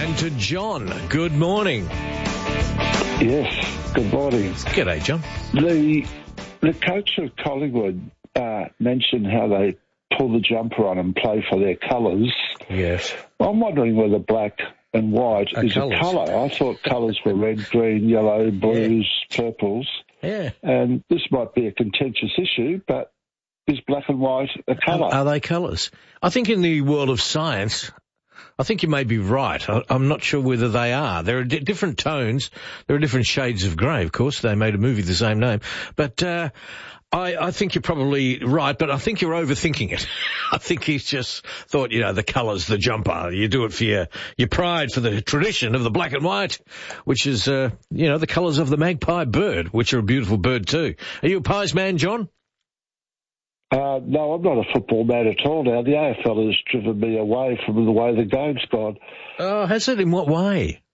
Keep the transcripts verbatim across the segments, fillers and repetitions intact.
And to John, good morning. Yes, good morning. G'day, John. The the coach of Collingwood uh, mentioned how they pull the jumper on and play for their colours. Yes. I'm wondering whether black and white Are is colours. a colour. I thought colours were red, green, yellow, blues, purples. Yeah. And this might be a contentious issue, but is black and white a colour? Are, are they colours? I think in the world of science, I think you may be right. I, I'm not sure whether they are. There are di- different tones. There are different shades of grey, of course. They made a movie the same name. But uh, I, I think you're probably right, but I think you're overthinking it. I think he's just thought, you know, the colours, the jumper. You do it for your, your pride, for the tradition of the black and white, which is, uh, you know, the colours of the magpie bird, which are a beautiful bird too. Are you a pies man, John? Uh, no, I'm not a football man at all now. The A F L has driven me away from the way the game's gone. Oh, has it? In what way?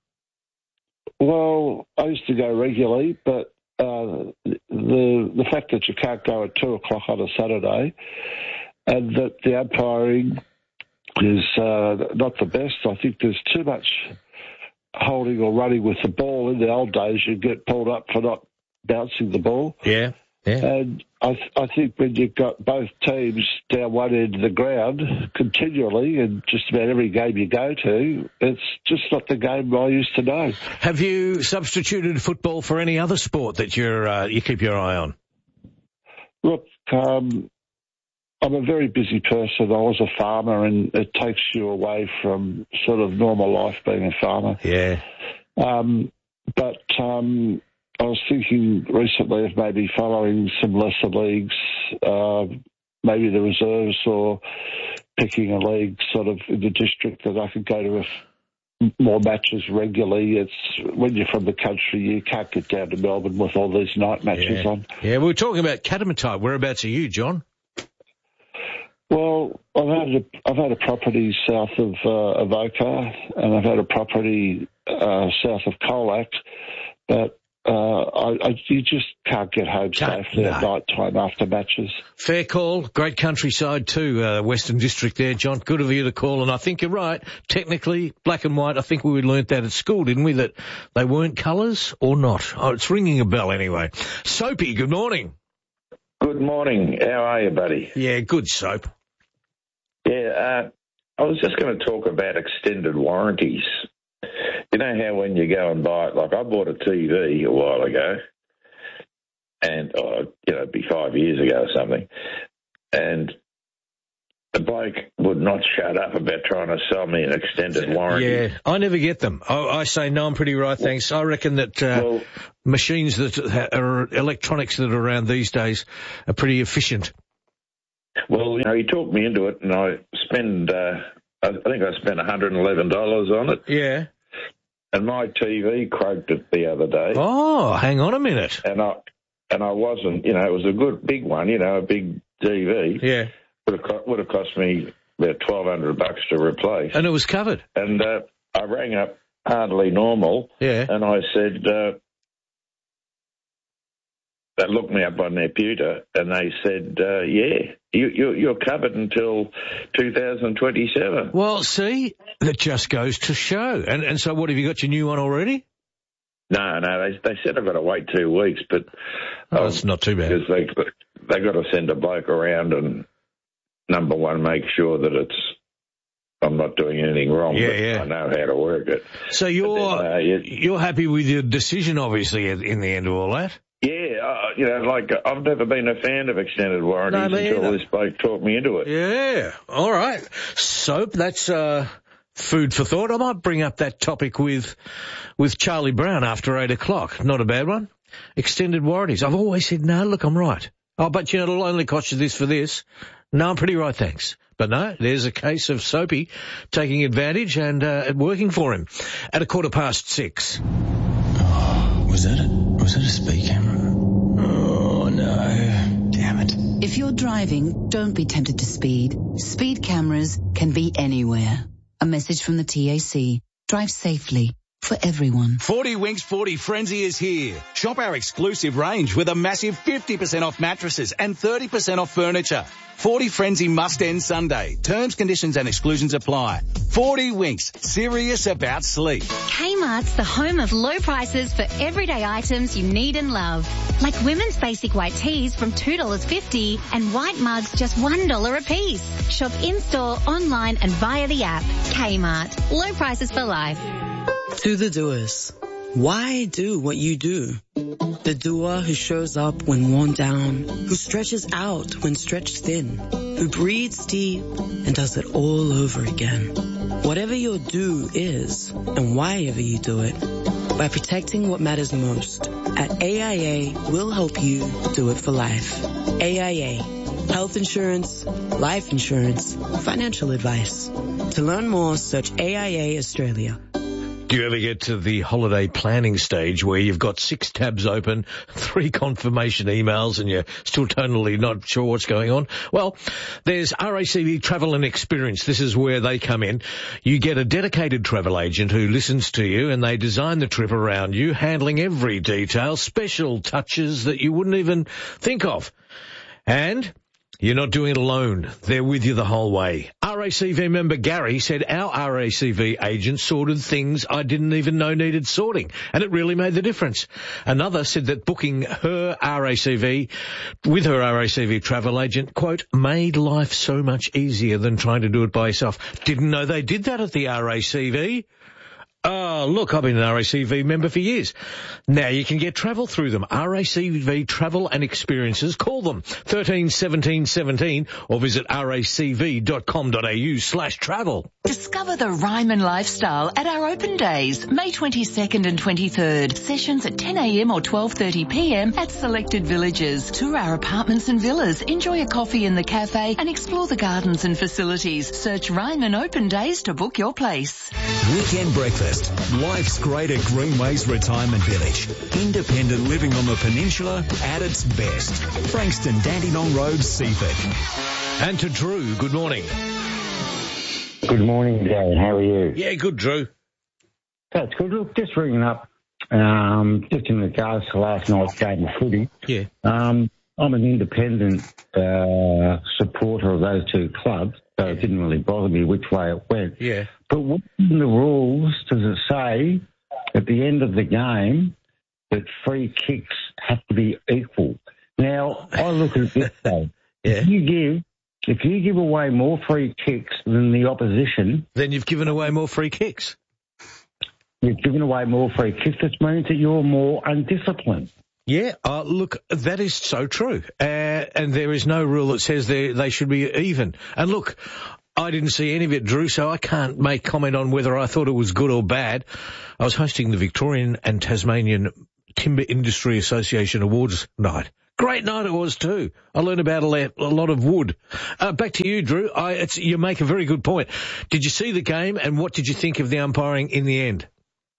Well, I used to go regularly, but uh, the the fact that you can't go at two o'clock on a Saturday and that the umpiring is uh, not the best, I think there's too much holding or running with the ball. In the old days, you'd get pulled up for not bouncing the ball. Yeah, yeah. And I, th- I think when you've got both teams down one end of the ground continually in just about every game you go to, it's just not the game I used to know. Have you substituted football for any other sport that you're uh, you keep your eye on? Look, um, I'm a very busy person. I was a farmer, and it takes you away from sort of normal life being a farmer. Yeah. Um, but... Um, I was thinking recently of maybe following some lesser leagues, uh, maybe the reserves, or picking a league sort of in the district that I could go to if more matches regularly. It's when you're from the country, you can't get down to Melbourne with all these night matches yeah. on. Yeah, we were talking about Katamatite. Whereabouts are you, John? Well, I've had a, I've had a property south of uh, Avoca, and I've had a property uh, south of Colac, but Uh, I, I, you just can't get home Can't, safely no. at night time after matches. Fair call. Great countryside too, uh, Western District there, John. Good of you to call, and I think you're right. Technically, black and white, I think we learnt that at school, didn't we, that they weren't colours or not? Oh, it's ringing a bell anyway. Soapy, good morning. Good morning. How are you, buddy? Yeah, good, Soap. Yeah, uh, I was just going to talk about extended warranties. You know how when you go and buy it, like I bought a T V a while ago, and, oh, you know, it'd be five years ago or something, and the bloke would not shut up about trying to sell me an extended warranty. Yeah, I never get them. I, I say, no, I'm pretty right, thanks. I reckon that uh, Well, machines that are electronics that are around these days are pretty efficient. well, you know, he talked me into it, and I spend, uh, I think I spent one hundred eleven dollars on it. Yeah. And my T V croaked it the other day. Oh, hang on a minute. And I and I wasn't, you know, it was a good big one, you know, a big T V. Yeah. Would have, co- would have cost me about twelve hundred bucks to replace. And it was covered. And uh, I rang up Hardly Normal. Yeah. And I said, uh, they looked me up on their computer, and they said, uh, yeah, you, you, you're covered until two thousand twenty-seven. Well, see, that just goes to show. And and so what, have you got your new one already? No, no, they they said I've got to wait two weeks, but Oh, um, that's not too bad. because they they got to send a bloke around and number one make sure that it's I'm not doing anything wrong. Yeah, but yeah. I know how to work it. So you're then, uh, you- you're happy with your decision, obviously, in in the end of all that? Yeah, uh, you know, like uh, I've never been a fan of extended warranties No, me until either. this bloke talked me into it. Yeah. All right. Soap, that's uh, food for thought. I might bring up that topic with with Charlie Brown after eight o'clock. Not a bad one. Extended warranties. I've always said, no, look, I'm right. Oh, but, you know, it'll only cost you this for this. No, I'm pretty right, thanks. But no, there's a case of Soapy taking advantage and uh, it working for him. At a quarter past six. Oh, was that a, was that a speed camera? Oh, no. Damn it. If you're driving, don't be tempted to speed. Speed cameras can be anywhere. A message from the T A C. Drive safely. for everyone. forty Winks forty Frenzy is here. Shop our exclusive range with a massive fifty percent off mattresses and thirty percent off furniture. forty Frenzy must end Sunday. Terms, conditions and exclusions apply. forty Winks, serious about sleep. Kmart's the home of low prices for everyday items you need and love. Like women's basic white tees from two dollars fifty and white mugs just one dollar a piece. Shop in-store, online and via the app. Kmart. Low prices for life. To the doers. Why do what you do? The doer who shows up when worn down, who stretches out when stretched thin, who breathes deep and does it all over again. Whatever your do is, and why ever you do it, by protecting what matters most, at A I A, we'll help you do it for life. A I A. Health insurance, life insurance, financial advice. To learn more, search A I A Australia. Do you ever get to the holiday planning stage where you've got six tabs open, three confirmation emails, and you're still totally not sure what's going on? Well, there's R A C V Travel and Experience. This is where they come in. You get a dedicated travel agent who listens to you, and they design the trip around you, handling every detail, special touches that you wouldn't even think of. And you're not doing it alone. They're with you the whole way. R A C V member Gary said our R A C V agent sorted things I didn't even know needed sorting, and it really made the difference. Another said that booking her R A C V with her R A C V travel agent, quote, made life so much easier than trying to do it by yourself. Didn't know they did that at the R A C V. Oh, look, I've been an R A C V member for years. Now you can get travel through them. R A C V Travel and Experiences. Call them thirteen seventeen seventeen or visit racv.com.au slash travel. Discover the Ryman lifestyle at our open days, May twenty-second and twenty-third. Sessions at ten a m or twelve thirty p m at selected villages. Tour our apartments and villas. Enjoy a coffee in the cafe and explore the gardens and facilities. Search Ryman Open Days to book your place. Weekend breakfast. Life's great at Greenways Retirement Village. Independent living on the peninsula at its best. Frankston, Dandenong Road, Seaford. And to Drew, good morning. Good morning, Darren. How are you? Yeah, good, Drew. That's good. Look, just ringing up, um, just in regards to last night's game of footy. Yeah. Um, I'm an independent uh, supporter of those two clubs, so it didn't really bother me which way it went. Yeah. But what in the rules does it say at the end of the game that free kicks have to be equal? Now, I look at it this way. Yeah. If you give, if you give away more free kicks than the opposition... Then you've given away more free kicks. You've given away more free kicks, which means that you're more undisciplined. Yeah, uh, look, that is so true. Uh, and there is no rule that says they they should be even. And look, I didn't see any of it, Drew, so I can't make comment on whether I thought it was good or bad. I was hosting the Victorian and Tasmanian Timber Industry Association Awards night. Great night it was too. I learned about a lot of wood. Uh, back to you, Drew. I, it's, you make a very good point. Did you see the game, and what did you think of the umpiring in the end?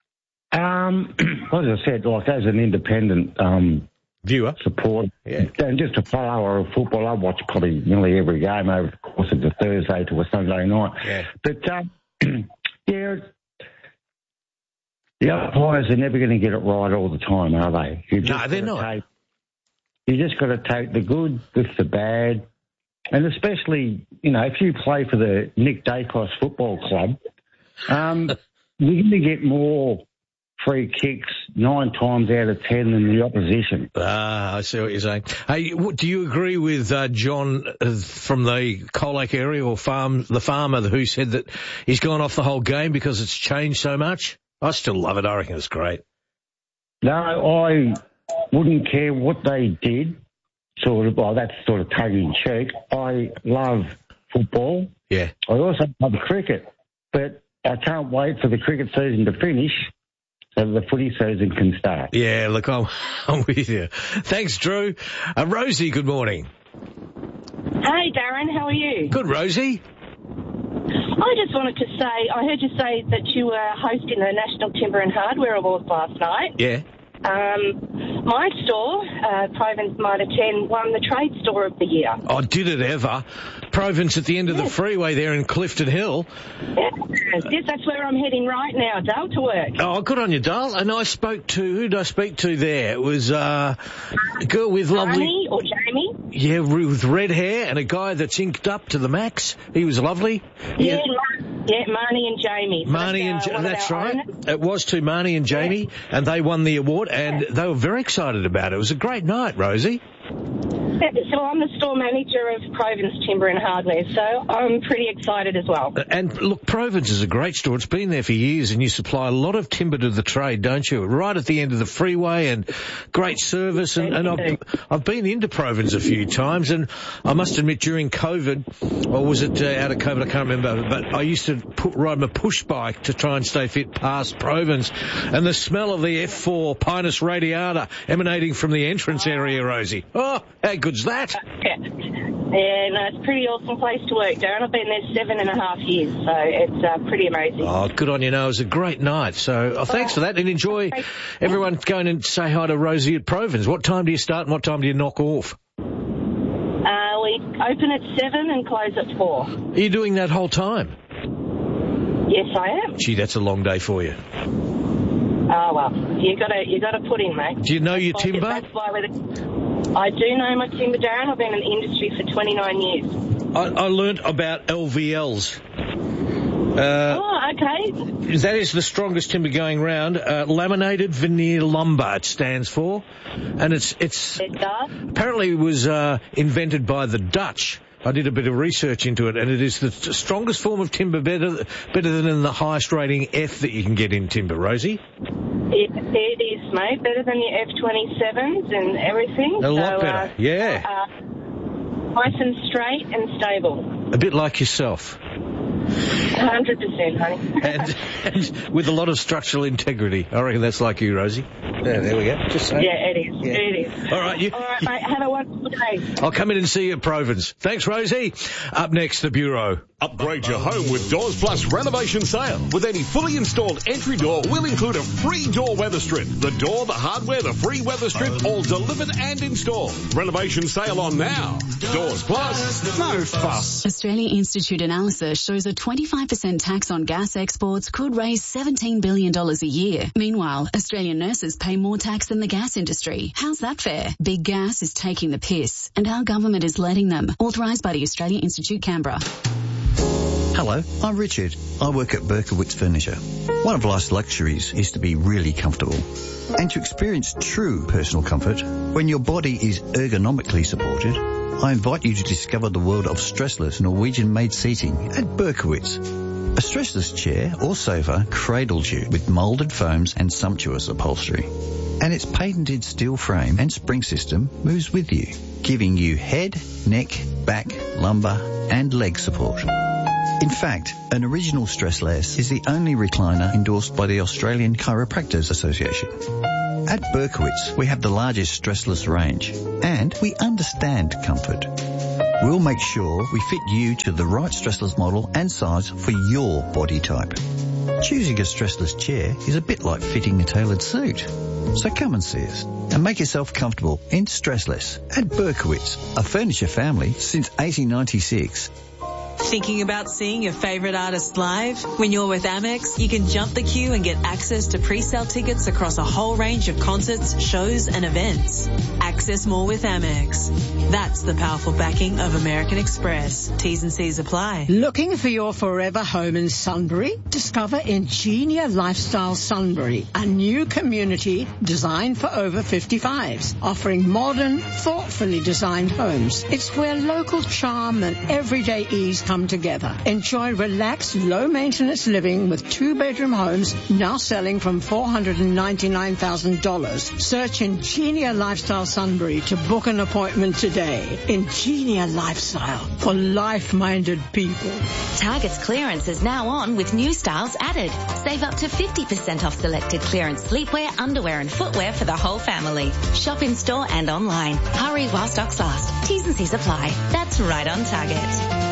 Um, as I said, like as an independent um, viewer, support, yeah, and just a follower of football, I watch probably nearly every game over the course of the Thursday to a Sunday night. Yeah. But um, yeah, the umpires are never going to get it right all the time, are they? You no, they're not. Take, you just got to take the good with the bad, and especially, you know, if you play for the Nick Dacos Football Club, um, you're going to get more free kicks nine times out of ten than the opposition. Ah, I see what you're saying. Hey, do you agree with uh, John uh, from the Coal Lake area, or farm, the farmer who said that he's gone off the whole game because it's changed so much? I still love it. I reckon it's great. No, I wouldn't care what they did. Sort of, well, that's sort of tongue in cheek. I love football. Yeah. I also love cricket, but I can't wait for the cricket season to finish so the footy season can start. Yeah, look, I'm, I'm with you. Thanks, Drew. Uh, Rosie, good morning. Hey, Darren, how are you? Good, Rosie. I just wanted to say, I heard you say that you were hosting the National Timber and Hardware Awards last night. Yeah. Um, my store, uh, Provence Mitre ten, won the Trade Store of the Year. Oh, did it ever? Provence at the end of yes. the freeway there in Clifton Hill. Yeah. Yes, that's where I'm heading right now, Dale, to work. Oh, good on you, Dale. And I spoke to, who did I speak to there? It was uh, a girl with lovely... Marnie or Jamie? Yeah, with red hair and a guy that's inked up to the max. He was lovely. Yeah, yeah, yeah Marnie and Jamie. So Marnie and... uh, Ja- that's right. Owners. It was to Marnie and Jamie, yeah. and they won the award, and they were very excited about it. It was a great night, Rosie. So I'm the store manager of Provence Timber and Hardware, so I'm pretty excited as well. And look, Provence is a great store. It's been there for years, and you supply a lot of timber to the trade, don't you? Right at the end of the freeway, and great service. And, and I've, I've been into Provence a few times, and I must admit, during COVID, or was it uh, out of COVID? I can't remember. But I used to put, ride my push bike to try and stay fit past Provence, and the smell of the F four Pinus radiata emanating from the entrance area, Rosie. Oh, how good's that? Yeah, yeah no, it's a pretty awesome place to work, Darren. I've been there seven and a half years, so it's uh, pretty amazing. Oh, good on you. No, it was a great night. So oh, thanks for that, and enjoy everyone going and say hi to Rosie at Provence. What time do you start and what time do you knock off? Uh, we open at seven and close at four. Are you doing that whole time? Yes, I am. Gee, that's a long day for you. Oh, well, you gotta, you gotta put in, mate. Do you know your timber? That's why we're the... I do know my timber, Darren. I've been in the industry for twenty-nine years. I, I learnt about L V Ls. Uh, oh, okay. That is the strongest timber going round. Uh, laminated veneer lumber, it stands for. And it's... it's it does. Apparently it was uh, invented by the Dutch. I did a bit of research into it, and it is the t- strongest form of timber, better better than the highest rating F that you can get in timber, Rosie. It, it is, mate. Better than your F twenty-sevens and everything. A so, lot better, uh, yeah. Uh, nice and straight and stable. A bit like yourself. one hundred percent, honey. and, and with a lot of structural integrity. I reckon that's like you, Rosie. Yeah, there we go. Just saying. Yeah, it is. Yeah. It is. All right, you, All right, mate. Have a wonderful day. I'll come in and see you at Provence. Thanks, Rosie. Up next, the Bureau. Upgrade your home with Doors Plus renovation sale. With any fully installed entry door, we'll include a free door weather strip. The door, the hardware, the free weather strip, all delivered and installed. Renovation sale on now. Doors Plus, no fuss. Australia Institute analysis shows a twenty-five percent tax on gas exports could raise seventeen billion dollars a year. Meanwhile, Australian nurses pay more tax than the gas industry. How's that fair? Big Gas is taking the piss, and our government is letting them. Authorised by the Australia Institute, Canberra. Hello, I'm Richard. I work at Berkowitz Furniture. One of life's luxuries is to be really comfortable and to experience true personal comfort when your body is ergonomically supported. I invite you to discover the world of stressless Norwegian-made seating at Berkowitz. A stressless chair or sofa cradles you with moulded foams and sumptuous upholstery. And its patented steel frame and spring system moves with you, giving you head, neck, back, lumbar and leg support. In fact, an original stressless is the only recliner endorsed by the Australian Chiropractors Association. At Berkowitz, we have the largest stressless range, and we understand comfort. We'll make sure we fit you to the right stressless model and size for your body type. Choosing a stressless chair is a bit like fitting a tailored suit. So come and see us and make yourself comfortable in stressless at Berkowitz, a furniture family since eighteen ninety-six. Thinking about seeing your favourite artist live? When you're with Amex, you can jump the queue and get access to pre-sale tickets across a whole range of concerts, shows and events. Access more with Amex. That's the powerful backing of American Express. T's and C's apply. Looking for your forever home in Sunbury? Discover Ingenia Lifestyle Sunbury, a new community designed for over fifty-fives, offering modern, thoughtfully designed homes. It's where local charm and everyday ease come together. Enjoy relaxed, low-maintenance living with two-bedroom homes now selling from four hundred ninety-nine thousand dollars. Search Ingenia Lifestyle Sunbury to book an appointment today. Ingenia Lifestyle for life-minded people. Target's clearance is now on with new styles added. Save up to fifty percent off selected clearance sleepwear, underwear and footwear for the whole family. Shop in store and online. Hurry while stocks last. T's and C's apply. That's right on Target.